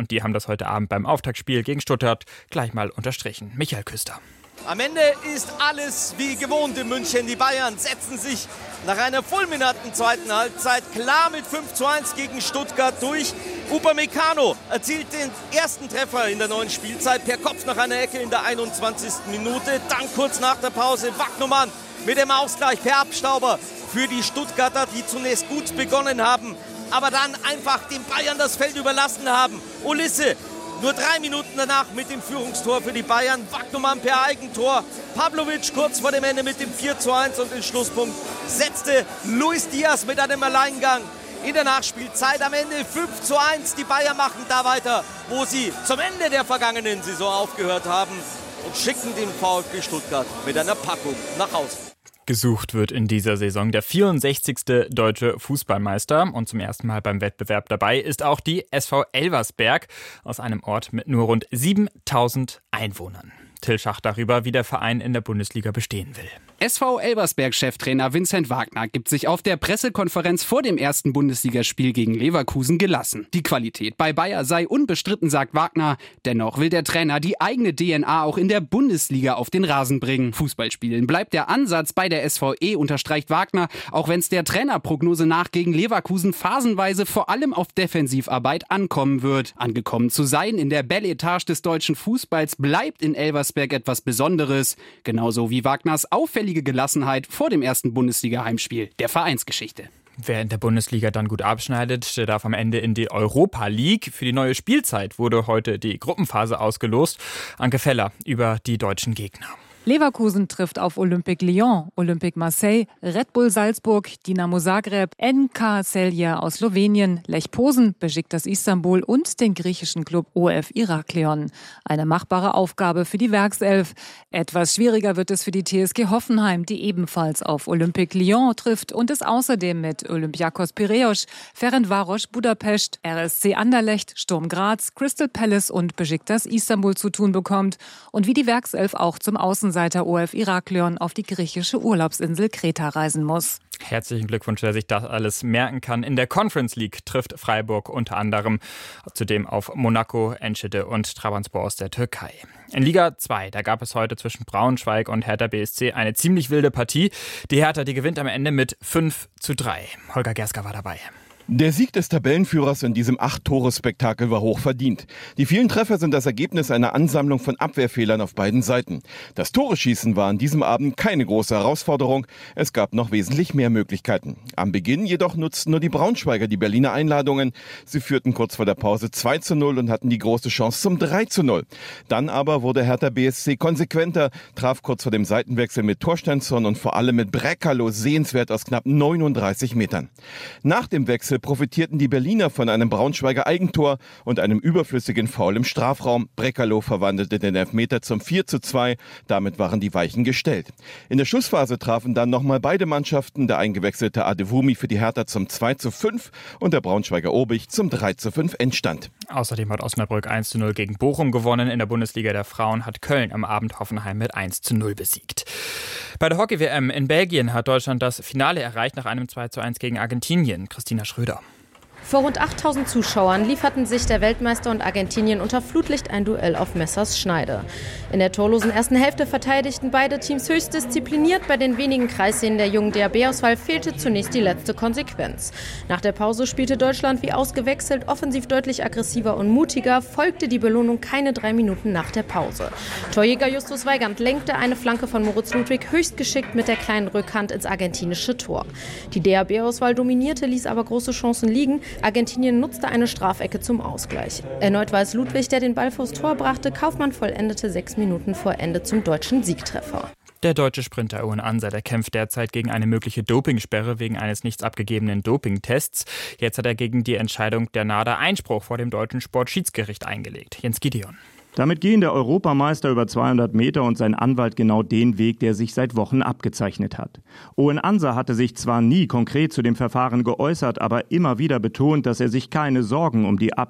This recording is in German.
Und die haben das heute Abend beim Auftaktspiel gegen Stuttgart gleich mal unterstrichen. Michael Küster. Am Ende ist alles wie gewohnt in München. Die Bayern setzen sich nach einer fulminanten zweiten Halbzeit klar mit 5:1 gegen Stuttgart durch. Upamecano erzielt den ersten Treffer in der neuen Spielzeit per Kopf nach einer Ecke in der 21. Minute. Dann kurz nach der Pause Wagnumann mit dem Ausgleich per Abstauber für die Stuttgarter, die zunächst gut begonnen haben, aber dann einfach den Bayern das Feld überlassen haben. Olisse nur 3 Minuten danach mit dem Führungstor für die Bayern. Wagnumann per Eigentor. Pavlovic kurz vor dem Ende mit dem 4:1 und den Schlusspunkt setzte Luis Diaz mit einem Alleingang in der Nachspielzeit. Am Ende 5:1. Die Bayern machen da weiter, wo sie zum Ende der vergangenen Saison aufgehört haben und schicken den VfB Stuttgart mit einer Packung nach Hause. Gesucht wird in dieser Saison der 64. deutsche Fußballmeister und zum ersten Mal beim Wettbewerb dabei ist auch die SV Elversberg aus einem Ort mit nur rund 7.000 Einwohnern. Till Schacht darüber, wie der Verein in der Bundesliga bestehen will. SV Elversberg-Cheftrainer Vincent Wagner gibt sich auf der Pressekonferenz vor dem ersten Bundesligaspiel gegen Leverkusen gelassen. Die Qualität bei Bayer sei unbestritten, sagt Wagner. Dennoch will der Trainer die eigene DNA auch in der Bundesliga auf den Rasen bringen. Fußballspielen bleibt der Ansatz bei der SVE, unterstreicht Wagner, auch wenn es der Trainerprognose nach gegen Leverkusen phasenweise vor allem auf Defensivarbeit ankommen wird. Angekommen zu sein in der Bel-Etage des deutschen Fußballs bleibt in Elversberg etwas Besonderes. Genauso wie Wagners auffällige Gelassenheit vor dem ersten Bundesliga-Heimspiel der Vereinsgeschichte. Wer in der Bundesliga dann gut abschneidet, der darf am Ende in die Europa League. Für die neue Spielzeit wurde heute die Gruppenphase ausgelost. Anke Feller über die deutschen Gegner. Leverkusen trifft auf Olympique Lyon, Olympique Marseille, Red Bull Salzburg, Dinamo Zagreb, NK Celje aus Slowenien, Lech Posen, Besiktas Istanbul und den griechischen Klub OF Iraklion. Eine machbare Aufgabe für die Werkself. Etwas schwieriger wird es für die TSG Hoffenheim, die ebenfalls auf Olympique Lyon trifft und es außerdem mit Olympiakos Piräus, Ferencváros Budapest, RSC Anderlecht, Sturm Graz, Crystal Palace und Besiktas Istanbul zu tun bekommt und wie die Werkself auch zum Außenseiter OF Iraklion auf die griechische Urlaubsinsel Kreta reisen muss. Herzlichen Glückwunsch, wer sich das alles merken kann. In der Conference League trifft Freiburg unter anderem zudem auf Monaco, Enschede und Trabzonspor aus der Türkei. In Liga 2, da gab es heute zwischen Braunschweig und Hertha BSC eine ziemlich wilde Partie. Die Hertha, die gewinnt am Ende mit 5:3. Holger Gerska war dabei. Der Sieg des Tabellenführers in diesem 8-Tore-Spektakel war hoch verdient. Die vielen Treffer sind das Ergebnis einer Ansammlung von Abwehrfehlern auf beiden Seiten. Das Tore-Schießen war an diesem Abend keine große Herausforderung. Es gab noch wesentlich mehr Möglichkeiten. Am Beginn jedoch nutzten nur die Braunschweiger die Berliner Einladungen. Sie führten kurz vor der Pause 2:0 und hatten die große Chance zum 3:0. Dann aber wurde Hertha BSC konsequenter, traf kurz vor dem Seitenwechsel mit Torstensson und vor allem mit Brekalo sehenswert aus knapp 39 Metern. Nach dem Wechsel profitierten die Berliner von einem Braunschweiger Eigentor und einem überflüssigen Foul im Strafraum. Brekalo verwandelte den Elfmeter zum 4:2. Damit waren die Weichen gestellt. In der Schlussphase trafen dann nochmal beide Mannschaften. Der eingewechselte Adewumi für die Hertha zum 2:5 und der Braunschweiger Obich zum 3:5 Endstand. Außerdem hat Osnabrück 1:0 gegen Bochum gewonnen. In der Bundesliga der Frauen hat Köln am Abend Hoffenheim mit 1:0 besiegt. Bei der Hockey-WM in Belgien hat Deutschland das Finale erreicht nach einem 2:1 gegen Argentinien. Christina Schröder. Vor rund 8.000 Zuschauern lieferten sich der Weltmeister und Argentinien unter Flutlicht ein Duell auf Messers Schneide. In der torlosen ersten Hälfte verteidigten beide Teams höchst diszipliniert. Bei den wenigen Kreisszenen der jungen DHB-Auswahl fehlte zunächst die letzte Konsequenz. Nach der Pause spielte Deutschland wie ausgewechselt, offensiv deutlich aggressiver und mutiger, folgte die Belohnung keine 3 Minuten nach der Pause. Torjäger Justus Weigand lenkte eine Flanke von Moritz Ludwig höchst geschickt mit der kleinen Rückhand ins argentinische Tor. Die DHB-Auswahl dominierte, ließ aber große Chancen liegen. Argentinien nutzte eine Strafecke zum Ausgleich. Erneut war es Ludwig, der den Ball vors Tor brachte. Kaufmann vollendete 6 Minuten vor Ende zum deutschen Siegtreffer. Der deutsche Sprinter Owen Ansa, der kämpft derzeit gegen eine mögliche Dopingsperre wegen eines nichts abgegebenen Dopingtests. Jetzt hat er gegen die Entscheidung der NADA Einspruch vor dem deutschen Sportschiedsgericht eingelegt. Jens Gideon. Damit gehen der Europameister über 200 Meter und sein Anwalt genau den Weg, der sich seit Wochen abgezeichnet hat. Owen Ansa hatte sich zwar nie konkret zu dem Verfahren geäußert, aber immer wieder betont, dass er sich keine Sorgen um die